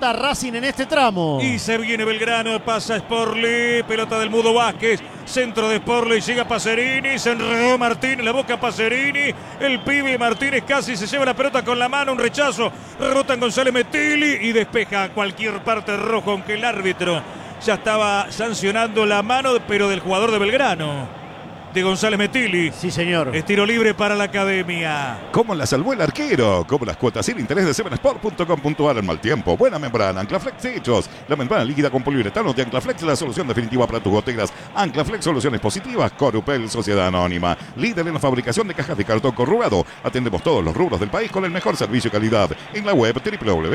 anota Racing en este tramo. Y se viene Belgrano, pasa Sporli, pelota del Mudo Vázquez, centro de Sporli, llega Pacerini, se enredó Martínez, la boca Pacerini, el pibe Martínez casi se lleva la pelota con la mano, un rechazo, rebota en González Metilli y despeja a cualquier parte rojo, aunque el árbitro ya estaba sancionando la mano, pero del jugador de Belgrano, de González Metilli. Sí, señor. Es tiro libre para la academia. ¿Cómo la salvó el arquero? Como las cuotas sin interés de 7sport.com.ar. En mal tiempo, buena membrana, Anclaflex hechos. La membrana líquida con poliuretano de Anclaflex, la solución definitiva para tus goteras. Anclaflex, soluciones positivas. Corupel, Sociedad Anónima. Líder en la fabricación de cajas de cartón corrugado. Atendemos todos los rubros del país con el mejor servicio y calidad. En la web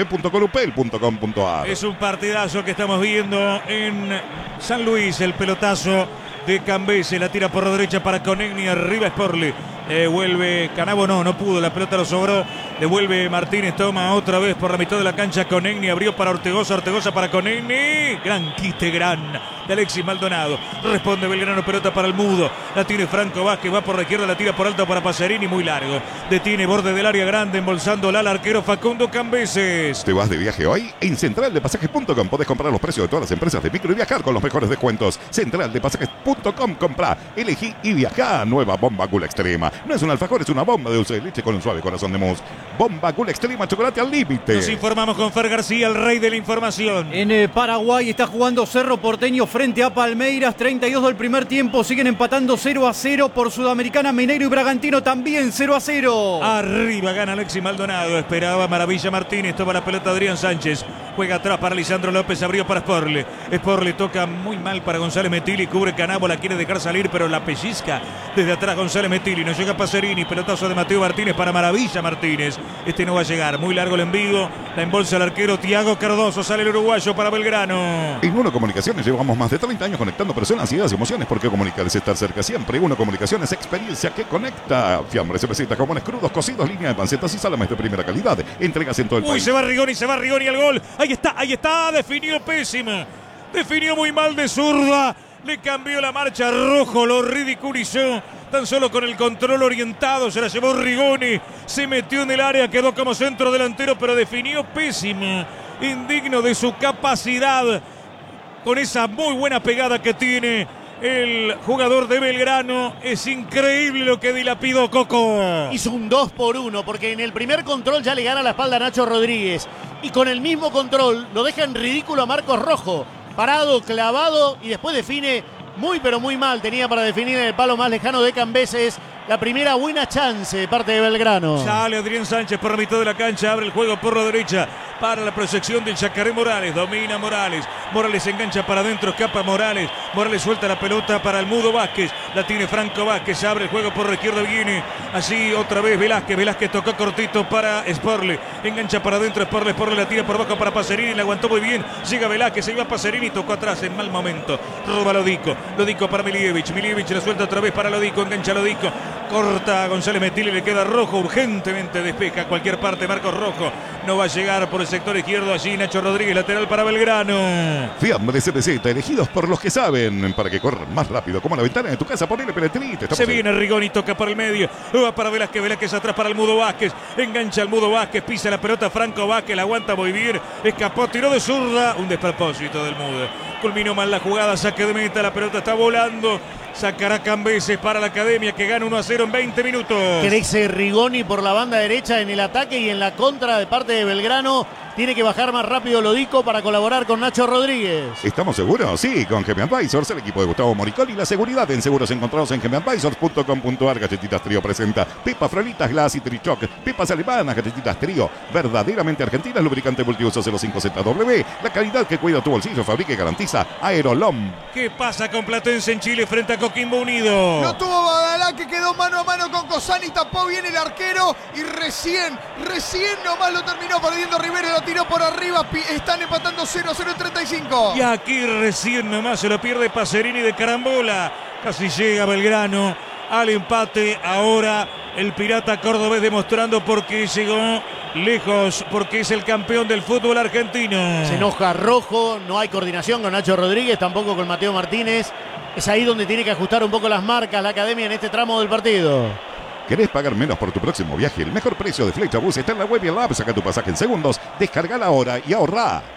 www.corupel.com.ar. Es un partidazo que estamos viendo en San Luis, el pelotazo de Cambese, la tira por la derecha para Conegni, arriba Sporli, devuelve Canabo, no pudo, la pelota lo sobró, devuelve Martínez, toma otra vez por la mitad de la cancha Conegni, abrió para Ortegoza para Conegni, gran quiste, gran de Alexis Maldonado, responde Belgrano, pelota para el Mudo, la tiene Franco Vázquez, va por la izquierda, la tira por alto para Pacerini, muy largo, detiene borde del área grande, embolsándola al arquero Facundo Cambeses. ¿Te vas de viaje hoy? En centraldepasajes.com podés comprar los precios de todas las empresas de micro y viajar con los mejores descuentos. Centraldepasajes.com, comprá, elegí y viajá. Nueva Bomba Cool Extrema. No es un alfajor, es una bomba de dulce de leche con un suave corazón de mousse. Bomba Cool Extrema, chocolate al límite. Nos informamos con Fer García, el rey de la información. En Paraguay está jugando Cerro Porteño frente a Palmeiras, 32 del primer tiempo, siguen empatando 0-0 por Sudamericana. Mineiro y Bragantino también 0-0. Arriba gana Alexis Maldonado, esperaba Maravilla Martínez, toma la pelota Adrián Sánchez, juega atrás para Lisandro López, abrió para Sporli. Sporli toca muy mal para González Metilli, cubre Canabo, la quiere dejar salir, pero la pellizca desde atrás González Metilli, no llega Pacerini, pelotazo de Mateo Martínez para Maravilla Martínez, este no va a llegar, muy largo el envío, la embolsa el arquero Thiago Cardoso, sale el uruguayo para Belgrano. En Uno Comunicaciones llevamos más de 30 años conectando personas, ideas y emociones, porque comunicar es estar cerca siempre. Uno Comunicaciones, experiencia que conecta. Fiambres, cervecitas, jamones crudos, cocidos, línea de pancetas y salames de primera calidad. Entregas en todo el país. Se va Rigoni al gol. Ahí está, definió pésima. Definió muy mal de zurda. Le cambió la marcha, Rojo lo ridiculizó. Tan solo con el control orientado se la llevó Rigoni. Se metió en el área, quedó como centro delantero, pero definió pésima. Indigno de su capacidad. Con esa muy buena pegada que tiene el jugador de Belgrano, es increíble lo que dilapidó Coco. Hizo un 2-1 porque en el primer control ya le gana la espalda a Nacho Rodríguez y con el mismo control lo deja en ridículo a Marcos Rojo, parado, clavado, y después define muy pero muy mal. Tenía para definir en el palo más lejano de Cambeses. La primera buena chance de parte de Belgrano. Sale Adrián Sánchez por la mitad de la cancha, abre el juego por la derecha para la proyección del Chacaré Morales, domina Morales, Morales engancha para adentro, escapa Morales, Morales suelta la pelota para el Mudo Vázquez, la tiene Franco Vázquez, abre el juego por la izquierda, viene así otra vez Velázquez tocó cortito para Sporli, engancha para adentro Sporli la tira por abajo para Pacerini, la aguantó muy bien, llega Velázquez, se iba Pacerini, tocó atrás en mal momento, roba Lodico para Milievich la suelta otra vez para Lodico, engancha Lodico, corta a González Metilli, le queda Rojo, urgentemente despeja a cualquier parte Marcos Rojo, no va a llegar por el sector izquierdo, allí Nacho Rodríguez, lateral para Belgrano. Fiambres CTZ, elegidos por los que saben, para que corran más rápido, como la ventana de tu casa, ponele Peletrite. Se viene Rigoni, toca para el medio, va para Velázquez atrás para el Mudo Vázquez, engancha al Mudo Vázquez, pisa la pelota Franco Vázquez, la aguanta muy bien, escapó, tiró de zurda, un despropósito del Mudo, culminó mal la jugada, saque de meta, la pelota está volando, sacará Cambeses para la academia que gana 1-0 en 20 minutos. Crece Rigoni por la banda derecha en el ataque y en la contra de parte de Belgrano. Tiene que bajar más rápido Lodico para colaborar con Nacho Rodríguez. ¿Estamos seguros? Sí, con Gemi Advisors, el equipo de Gustavo Moricoli, la seguridad en seguros encontrados en gemiadvisors.com.ar. Galletitas Trío presenta Pepa Frolitas Glass y Trichoc, Pepas alemanas, galletitas Trío, verdaderamente argentinas, lubricante multiuso 05ZW, la calidad que cuida tu bolsillo, fabrica y garantiza Aerolom. ¿Qué pasa con Platense en Chile frente a Coquimbo Unido? No tuvo Badalá, que quedó mano a mano con Cosani, tapó bien el arquero y recién nomás lo terminó perdiendo Rivero, lo tiró por arriba, están empatando 0-0 en 35. Y aquí recién nomás se lo pierde Pacerini de carambola, casi llega Belgrano al empate. Ahora el Pirata Cordobés demostrando por qué llegó lejos, porque es el campeón del fútbol argentino. Se enoja Rojo, no hay coordinación con Nacho Rodríguez, tampoco con Mateo Martínez. Es ahí donde tiene que ajustar un poco las marcas la academia en este tramo del partido. ¿Querés pagar menos por tu próximo viaje? El mejor precio de Flechabus está en la web y en la app. Saca tu pasaje en segundos, descargala ahora y ahorrá.